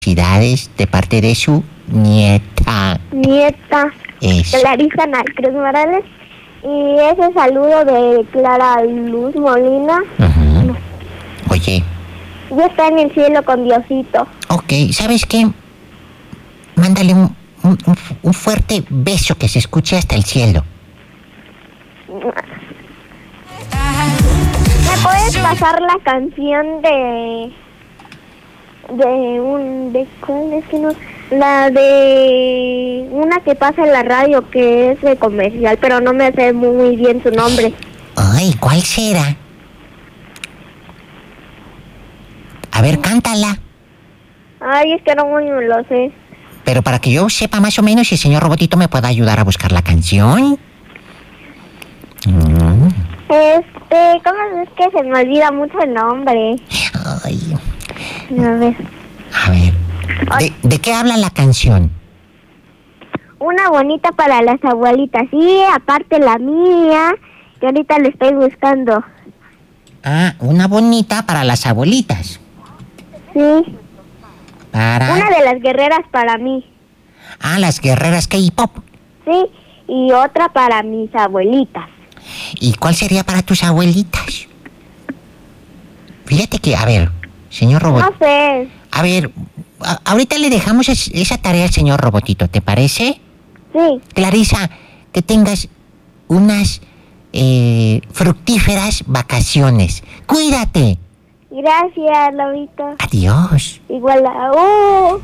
felicidades de parte de su nieta. Eso. Clarisa Cruz Morales. Y ese saludo de Clara Luz Molina. Ujú. Oye, Ya está en el cielo con Diosito. ok, ¿sabes qué? Mándale un fuerte beso que se escuche hasta el cielo. ¿Me puedes pasar la canción de cuál es que no? La de una que pasa en la radio que es de comercial, pero no me sé muy bien su nombre. Ay, ¿cuál será? A ver, cántala. Ay, es que no muy me lo sé. Pero para que yo sepa más o menos si el señor Robotito me pueda ayudar a buscar la canción. ¿Cómo es que se me olvida mucho el nombre? Ay, A ver. ¿De qué habla la canción? Una bonita para las abuelitas. Sí, aparte la mía, que ahorita le estoy buscando. Ah, una bonita para las abuelitas. Sí. Para... Una de las guerreras para mí. Ah, las guerreras K-pop. Sí. Y otra para mis abuelitas. ¿Y cuál sería para tus abuelitas? Fíjate que, a ver, señor Robot. No sé. A ver, ahorita le dejamos esa tarea al señor Robotito, ¿te parece? Sí. Clarisa, que tengas unas fructíferas vacaciones. ¡Cuídate! Gracias, Lobito. Adiós. Igual